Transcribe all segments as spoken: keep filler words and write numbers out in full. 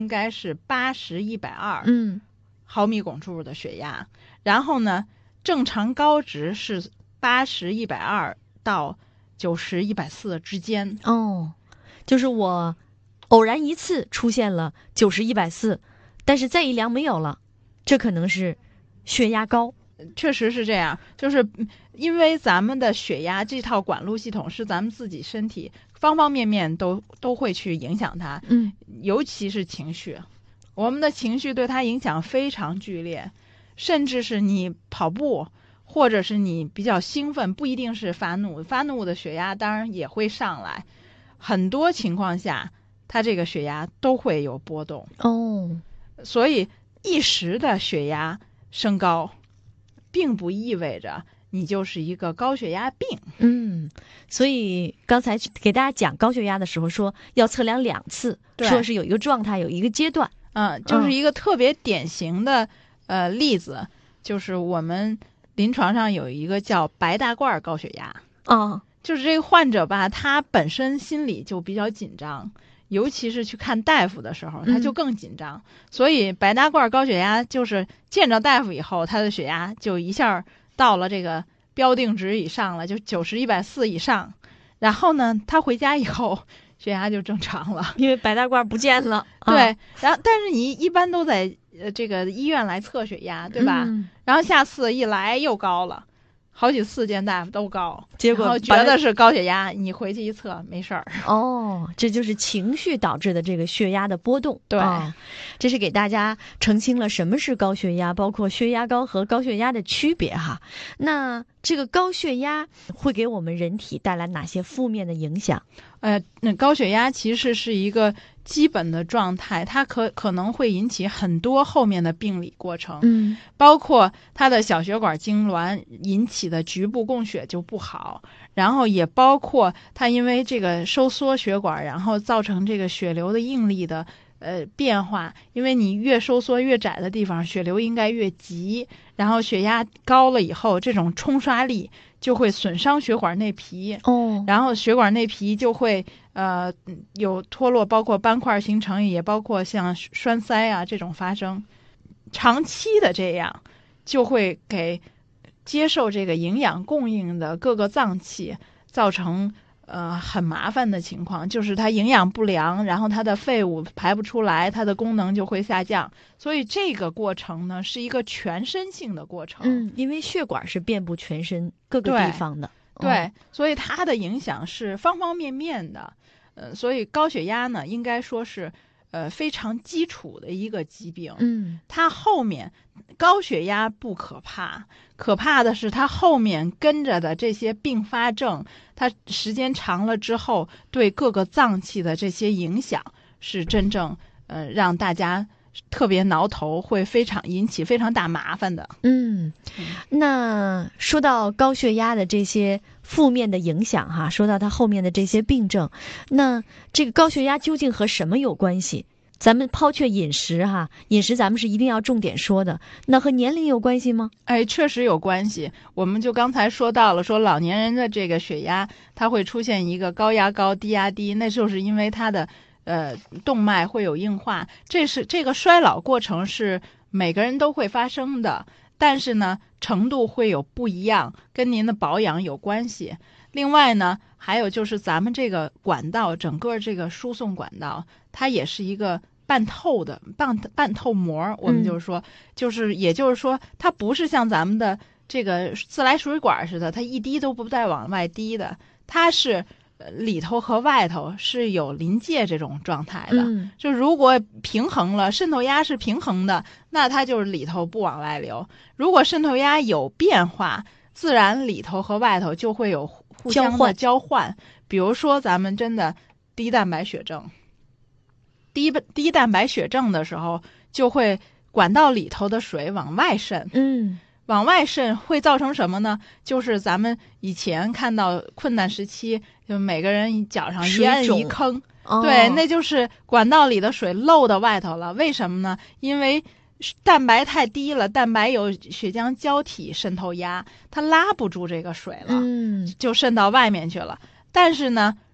应该是八十一百二嗯毫米汞柱的血压，然后呢，正常高值是八十一百二到九十一百四之间。 哦，就是我偶然一次出现了九十一百四，但是再一量没有了，这可能是血压高。 确实是这样，就是因为咱们的血压这套管路系统是咱们自己身体方方面面都都会去影响它， 嗯， 尤其是情绪，我们的情绪对它影响非常剧烈，甚至是你跑步或者是你比较兴奋，不一定是发怒，发怒的血压当然也会上来，很多情况下它这个血压都会有波动哦， 所以一时的血压升高并不意味着你就是一个高血压病。 嗯，所以刚才给大家讲高血压的时候说要测量两次，说是有一个状态，有一个阶段。 嗯，就是一个特别典型的、嗯、呃例子，就是我们临床上有一个叫白大褂高血压。 哦， 就是这个患者吧，他本身心里就比较紧张，尤其是去看大夫的时候他就更紧张、嗯、所以白大褂高血压就是见着大夫以后他的血压就一下到了这个标定值以上了，就九十一百四以上，然后呢他回家以后血压就正常了， 因为白大褂不见了。 对、 啊、 然后但是你一般都在呃这个医院来测血压对吧、 嗯、 然后下次一来又高了，好几次见大夫都高， 结果觉得是高血压，你回去一测没事儿。 哦，这就是情绪导致的这个血压的波动。 对、 哦，这是给大家澄清了什么是高血压，包括血压高和高血压的区别哈。那这个高血压会给我们人体带来哪些负面的影响？ 呃，那高血压其实是一个基本的状态，它可可能会引起很多后面的病理过程， 嗯， 包括它的小血管痉挛引起的局部供血就不好，然后也包括它因为这个收缩血管，然后造成这个血流的应力的呃变化，因为你越收缩越窄的地方，血流应该越急，然后血压高了以后，这种冲刷力就会损伤血管内皮， 哦， 然后血管内皮就会呃有脱落，包括斑块形成，也包括像栓塞啊这种发生。长期的这样，就会给接受这个营养供应的各个脏器造成呃很麻烦的情况，就是它营养不良，然后它的废物排不出来，它的功能就会下降。所以这个过程呢是一个全身性的过程。 嗯，因为血管是遍布全身各个地方的。 对，对，所以它的影响是方方面面的。呃，所以高血压呢，应该说是呃非常基础的一个疾病。 嗯， 它后面高血压不可怕，可怕的是它后面跟着的这些并发症，它时间长了之后对各个脏器的这些影响是真正呃让大家特别挠头，会非常引起非常大麻烦的。 嗯，那说到高血压的这些负面的影响哈，说到它后面的这些病症，那这个高血压究竟和什么有关系？咱们抛却饮食哈，饮食咱们是一定要重点说的，那和年龄有关系吗？ 哎，确实有关系。我们就刚才说到了，说老年人的这个血压，它会出现一个高压高、低压低，那就是因为它的呃动脉会有硬化，这是这个衰老过程是每个人都会发生的，但是呢程度会有不一样，跟您的保养有关系。另外呢，还有就是咱们这个管道，整个这个输送管道，它也是一个半透的半半透膜，我们就是说、嗯、就是也就是说它不是像咱们的这个自来水管似的，它一滴都不带往外滴的，它是里头和外头是有临界这种状态的、嗯、就如果平衡了，渗透压是平衡的，那它就是里头不往外流，如果渗透压有变化，自然里头和外头就会有互相的交换。比如说咱们真的低蛋白血症低低蛋白血症的时候，就会管道里头的水往外渗， 嗯， 往外渗会造成什么呢？就是咱们以前看到困难时期，就每个人脚上一摁一坑、哦、对，那就是管道里的水漏到外头了。为什么呢？因为蛋白太低了，蛋白有血浆胶体渗透压，它拉不住这个水了， 嗯， 就渗到外面去了。但是呢，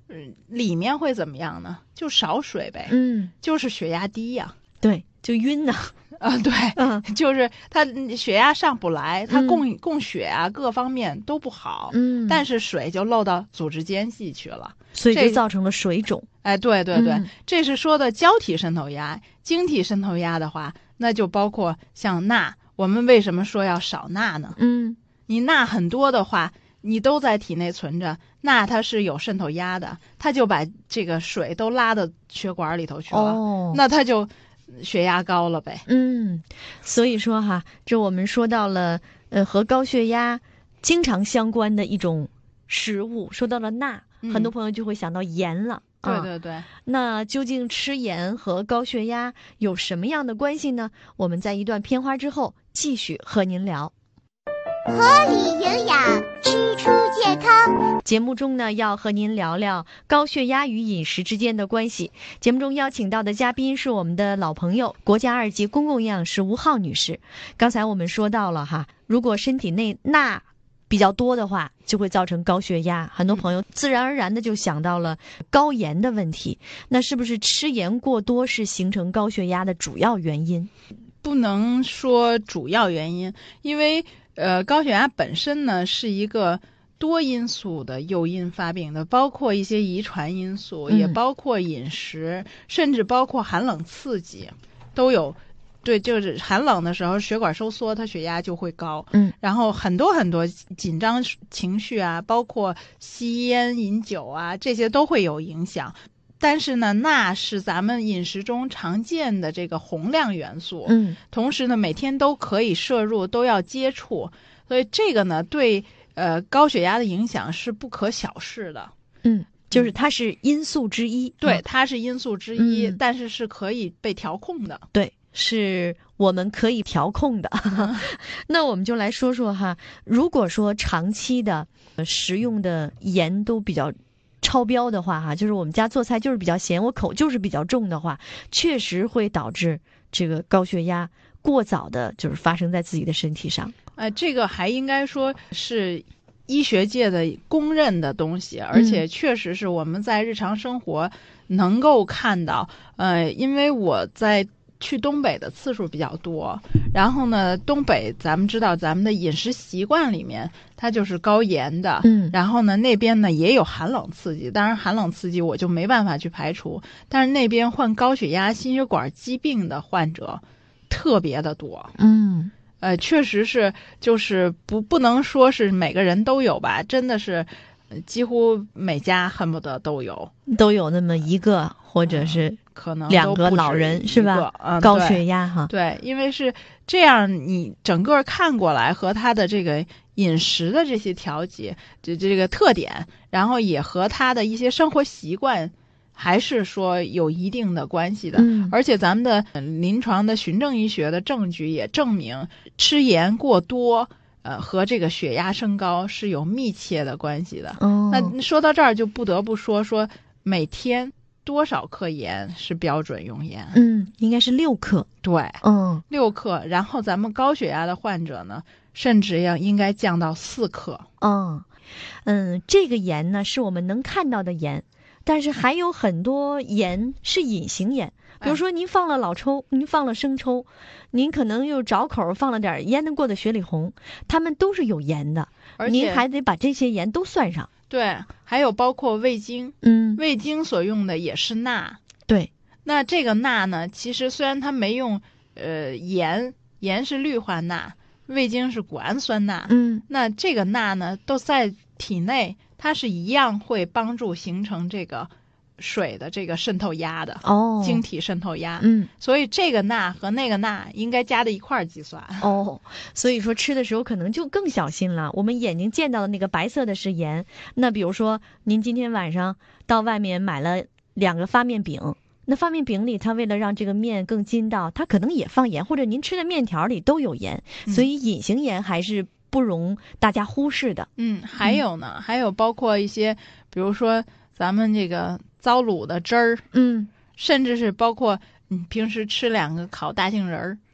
嗯，里面会怎么样呢？就少水呗， 嗯， 就是血压低呀、 对，就晕呐。 啊，对， 嗯就是它血压上不来，它嗯供供血啊各方面都不好， 嗯， 但是水就漏到组织间隙去了， 所以就这造成了水肿。 哎，对对对， 嗯这是说的胶体渗透压。晶体渗透压的话，那就包括像钠。我们为什么说要少钠呢？ 嗯你钠很多的话，你都在体内存着，钠它是有渗透压的，它就把这个水都拉到血管里头去了， 哦， 那它就血压高了呗。 嗯，所以说哈，这我们说到了呃和高血压经常相关的一种食物，说到了钠， 嗯很多朋友就会想到盐了。啊对对对， 那究竟吃盐和高血压有什么样的关系呢？我们在一段片花之后继续和您聊。 合理营养，吃出健康。 节目中呢，要和您聊聊高血压与饮食之间的关系。节目中邀请到的嘉宾是我们的老朋友，国家二级公共营养师吴浩女士。刚才我们说到了哈，如果身体内钠比较多的话，就会造成高血压。很多朋友自然而然的就想到了高盐的问题。那是不是吃盐过多是形成高血压的主要原因？ 不能说主要原因，因为呃高血压本身呢是一个多因素的诱因发病的，包括一些遗传因素， 嗯也包括饮食，甚至包括寒冷刺激都有。对，就是寒冷的时候血管收缩，它血压就会高。 嗯， 然后很多很多紧张情绪啊，包括吸烟、饮酒啊，这些都会有影响。但是呢，钠是咱们饮食中常见的这个宏量元素， 嗯同时呢，每天都可以摄入，都要接触，所以这个呢，对呃高血压的影响是不可小视的。 嗯，就是它是因素之一。 对， 啊它是因素之一， 嗯但是是可以被调控的。 对，是我们可以调控的。那我们就来说说哈，如果说长期的呃食用的盐都比较超标的话哈，就是我们家做菜就是比较咸，我口就是比较重的话，确实会导致这个高血压过早的就是发生在自己的身体上。 呃，这个还应该说是医学界的公认的东西，而且确实是我们在日常生活能够看到。呃，因为我在去东北的次数比较多，然后呢，东北咱们知道咱们的饮食习惯里面它就是高盐的， 嗯然后呢那边呢也有寒冷刺激，当然寒冷刺激我就没办法去排除，但是那边患高血压、心血管疾病的患者特别的多。 嗯呃，确实是，就是不不能说是每个人都有吧，真的是，呃几乎每家恨不得都有， 都有那么一个或者是可能两都不止个老人、 一是吧个？嗯， 高对血压哈。 对，因为是这样，你整个看过来和他的这个饮食的这些调节，这这个特点，然后也和他的一些生活习惯，还是说有一定的关系的。 嗯而且咱们的呃临床的循证医学的证据也证明，吃盐过多，呃，和这个血压升高是有密切的关系的。 哦， 那说到这儿，就不得不说说每天多少克盐是标准用盐？ 嗯，应该是六克。 对， 嗯六克。然后咱们高血压的患者呢，甚至要应该降到四克。 嗯嗯，这个盐呢是我们能看到的盐，但是还有很多盐是隐形盐。比如说您放了老抽，您放了生抽，您可能又找口放了点腌得过的雪里红，它们都是有盐的， 而且您还得把这些盐都算上。 对，还有包括味精， 嗯， 味精所用的也是钠。 对， 那这个钠呢，其实虽然它没用呃盐，盐是氯化钠，味精是谷氨酸钠。 嗯那这个钠呢，都在体内，它是一样会帮助形成这个水的这个渗透压的。 哦， 晶体渗透压， 嗯所以这个钠和那个钠应该加在一块儿计算。 哦，所以说吃的时候可能就更小心了。我们眼睛见到的那个白色的是盐，那比如说您今天晚上到外面买了两个发面饼，那发面饼里它为了让这个面更筋道，它可能也放盐，或者您吃的面条里都有盐， 嗯所以隐形盐还是不容大家忽视的。 嗯，还有呢，还有包括一些，比如说咱们这个糟卤的汁儿， 嗯甚至是包括你平时吃两个烤大杏仁儿，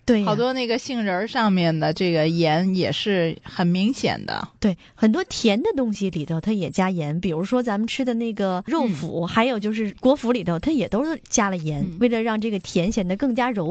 对呀， 好多那个杏仁儿上面的这个盐也是很明显的。 对，很多甜的东西里头它也加盐，比如说咱们吃的那个肉脯，还有就是果脯里头它也都是加了盐， 嗯为了让这个甜显得更加柔